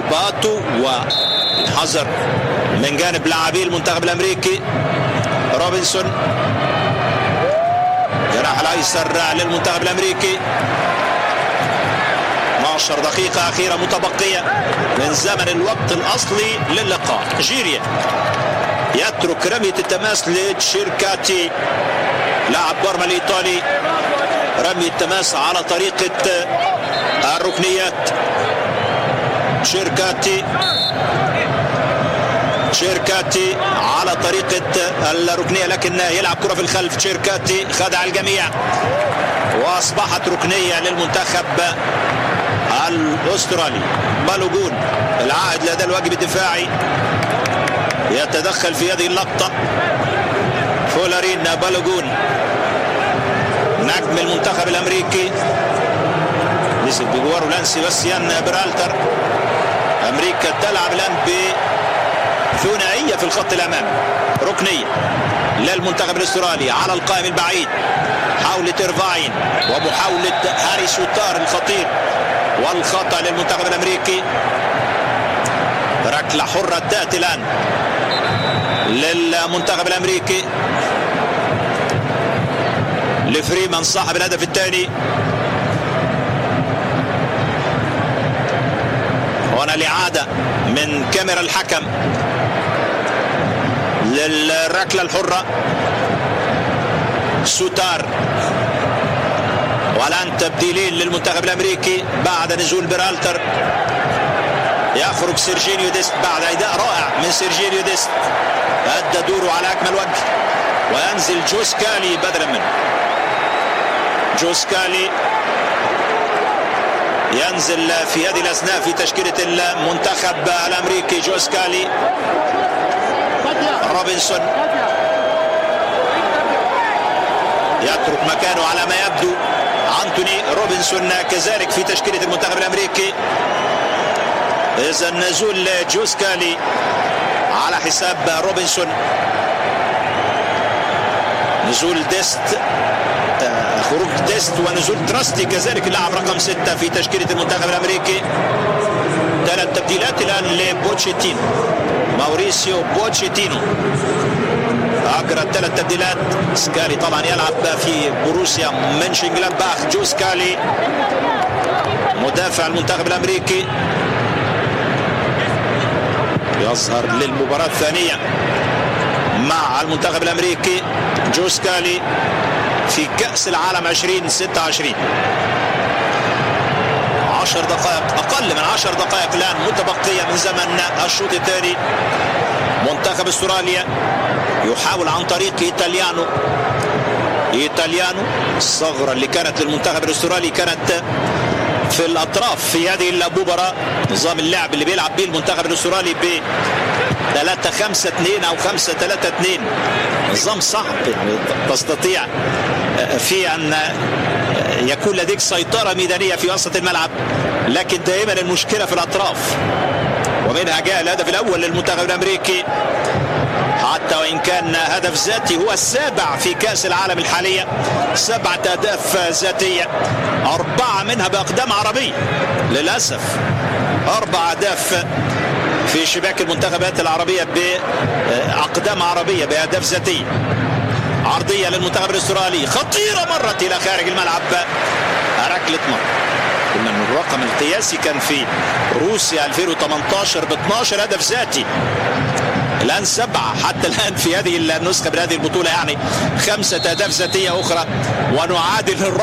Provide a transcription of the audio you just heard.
باتو وحذر من جانب لاعبي المنتخب الامريكي. روبنسون جناح الايسر للمنتخب الامريكي. 12 دقيقة أخيرة متبقية من زمن الوقت الأصلي للقاء. جيريا يترك رمية التماس لتشيركاتي لاعب بارما الإيطالي. رمي التماس على طريقة الركنيات. تشيركاتي على طريقة الركنية، لكن يلعب كرة في الخلف. تشيركاتي خدع الجميع وأصبحت ركنية للمنتخب الأسترالي. بالوجون العائد لدى الواجب الدفاعي يتدخل في هذه اللقطة. فولارين بالوجون نجم المنتخب الأمريكي نزل بجواره لانسي باسيان برالتر. أمريكا تلعب الآن بثنائية في الخط الأمامي. ركنية للمنتخب الأسترالي على القائم البعيد. محاولة إيرفاين ومحاولة هاري سوتار الخطير، والخطأ للمنتخب الأمريكي. ركلة حرة تأتي الآن للمنتخب الأمريكي لفريمان صاحب الهدف الثاني. هنا الإعادة من كاميرا الحكم للركلة الحرة. سوتار، والآن تبديلين للمنتخب الأمريكي بعد نزول برالتر. يخرج سيرجينيو ديست بعد أداء رائع من سيرجينيو ديست، أدى دوره على أكمل وجه، وينزل جوسكالي بدلا منه. جوسكالي ينزل في هذه الأثناء في تشكيلة المنتخب الأمريكي. جوسكالي. روبنسون يترك مكانه على ما يبدو أنتوني روبنسون كذلك في تشكيلة المنتخب الأمريكي. إذا نزول جوسكالي على حساب روبنسون. نزول ديست، خروج ديست ونزول تراستي كذلك اللاعب رقم 6 في تشكيلة المنتخب الأمريكي. 3 تبديلات الآن لبوتشيتينو. ماوريسيو بوتشيتينو أجرى 3 تبديلات. سكالي طبعا يلعب في بروسيا منشنجلادباخ. جوسكالي مدافع المنتخب الأمريكي يظهر للمباراة الثانية مع المنتخب الأمريكي. جوسكالي في كأس العالم 2026. 10 دقائق، أقل من 10 دقائق الآن متبقية من زمن الشوط الثاني. منتخب استراليا يحاول عن طريق إيطاليانو. الثغرة اللي كانت للمنتخب الاسترالي كانت في الأطراف في هذه المباراة. نظام اللعب اللي بيلعب به المنتخب الاسترالي ب 3-5-2 أو 5-3-2 نظام صعب، يعني تستطيع في أن يكون لديك سيطرة ميدانية في وسط الملعب، لكن دائما المشكلة في الأطراف، ومنها جاء الهدف الأول للمنتخب الأمريكي. حتى وإن كان هدف ذاتي هو السابع في كأس العالم الحالية. 7 أهداف ذاتية، 4 منها بأقدام عربية للأسف. 4 أهداف في شباك المنتخبات العربية بأقدام عربية بأهداف ذاتية. عرضية للمنتخب الاسترالي خطيرة، مرت إلى خارج الملعب. ركلة مرة. قلنا ان الرقم القياسي كان في روسيا 2018 ب 12 هدف ذاتي، الآن 7 حتى الآن في هذه النسخة من هذه البطولة، يعني 5 أهداف ذاتية أخرى ونعادل